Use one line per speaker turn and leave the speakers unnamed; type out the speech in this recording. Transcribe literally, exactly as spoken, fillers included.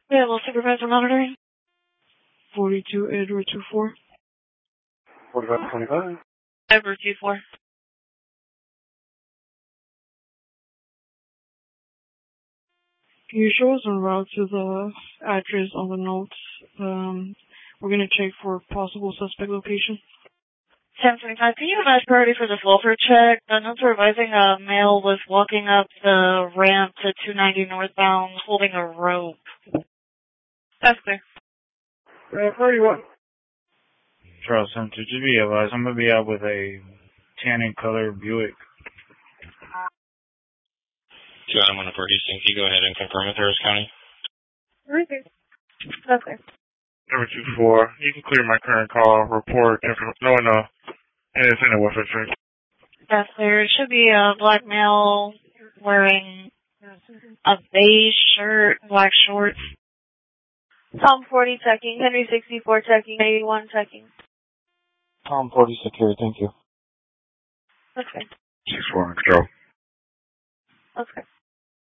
Yeah, we'll supervisor monitoring. forty-two Edward two four.
forty-five twenty-five.
Edward two four. Can you show us en route to the address on the notes? Um, we're going to check for possible suspect location. ten twenty-five, can you advise priority for the welfare check? The notes are advising a male was walking up the ramp to two ninety northbound holding a rope. That's clear.
Uh, priority one.
Charles Center, just be advised, I'm going to be out with a tanning color Buick.
Two Adam one for Houston, can you go ahead and confirm with Harris County?
Okay. That's clear.
Number two four, you can clear my current call, report, info- no, no, anything in welfare check.
That's clear. It should be a black male wearing a beige shirt, black shorts.
Tom forty checking, Henry sixty-four checking, eighty-one checking.
Tom forty secure, thank you.
Okay.
six four, control.
Okay.